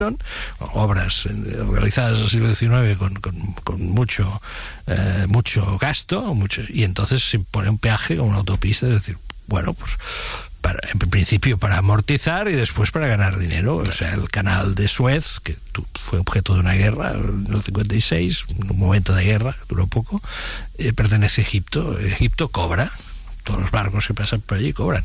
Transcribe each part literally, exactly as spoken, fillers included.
obras realizadas en el siglo diecinueve con, con, con mucho eh, mucho gasto, mucho, y entonces se impone un peaje con una autopista, es decir, bueno, pues para, en principio para amortizar y después para ganar dinero. O sea, el canal de Suez, que fue objeto de una guerra en el cincuenta y seis, un momento de guerra, duró poco, eh, pertenece a Egipto. Egipto cobra, todos los barcos que pasan por allí cobran.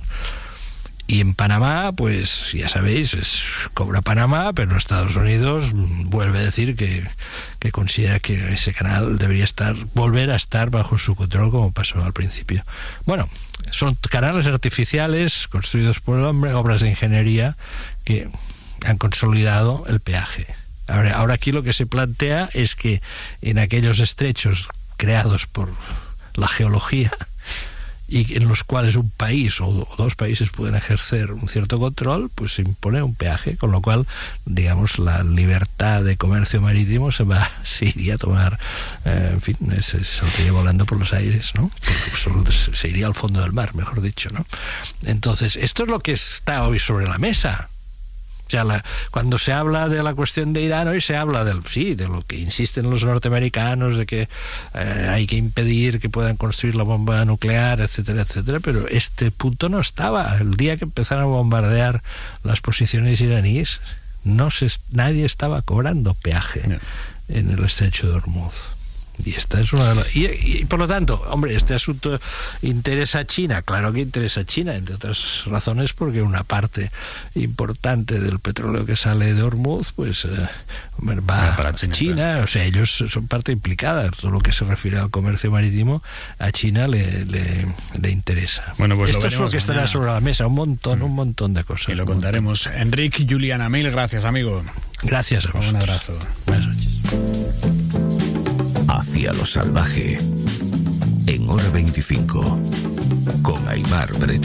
Y en Panamá, pues ya sabéis, es, cobra Panamá, pero Estados Unidos vuelve a decir que, que considera que ese canal debería estar, volver a estar bajo su control como pasó al principio. Bueno, son canales artificiales construidos por el hombre, obras de ingeniería que han consolidado el peaje. Ahora, ahora aquí lo que se plantea es que en aquellos estrechos creados por la geología, y en los cuales un país o dos países pueden ejercer un cierto control, pues se impone un peaje, con lo cual, digamos, la libertad de comercio marítimo se va, se iría a tomar, eh, en fin, se saldría volando por los aires, ¿no? Porque se iría al fondo del mar, mejor dicho, ¿no? Entonces, esto es lo que está hoy sobre la mesa. O sea, la, cuando se habla de la cuestión de Irán, hoy se habla del, sí, de lo que insisten los norteamericanos, de que eh, hay que impedir que puedan construir la bomba nuclear, etcétera, etcétera, pero este punto no estaba. El día que empezaron a bombardear las posiciones iraníes, no se, nadie estaba cobrando peaje no. en el estrecho de Hormuz. Y esta es una de las, y, y, y por lo tanto, hombre, este asunto interesa a China, claro que interesa a China, entre otras razones porque una parte importante del petróleo que sale de Hormuz pues eh, va para China, a China, claro. O sea, ellos son parte implicada. Todo lo que se refiere al comercio marítimo a China le, le, le interesa. Bueno, pues esto lo es lo que estará mañana. sobre la mesa, un montón, mm. un montón de cosas. Y lo contaremos. Enric, Juliana, mil gracias, amigo. Gracias a vosotros. Un abrazo. Buenas noches. Hacia lo salvaje, en Hora veinticinco, con Aimar Brecha.